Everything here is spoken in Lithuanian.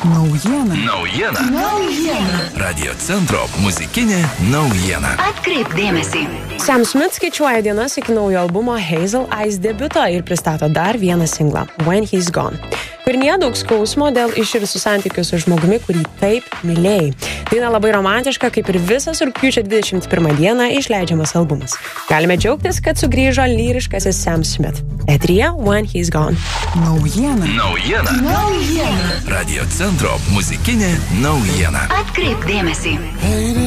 Naujiena. Radio centro muzikinė naujiena. Atkreipk dėmesį. Sam Smith skaičiuoja dienas iki naujo albumo Hazel Eyes debiuto ir pristato dar vieną singlą When He's Gone. Kūrinyje daug skausmo dėl iširusių santykių su žmogumi, kurį taip mylėjai. Daina labai romantiška, kaip ir visas rugpjūčio 21 dieną išleidžiamas albumas. Galime džiaugtis, kad sugrįžo lyriškasis Sam Smith. Eteryje When He's Gone. Naujiena. Radio centro muzikinė naujiena. Atkreipk dėmesį.